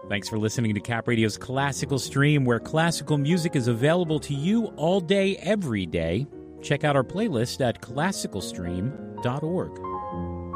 Thanks for listening to Cap Radio's Classical Stream, where classical music is available to you all day, every day. Check out our playlist at classicalstream.org.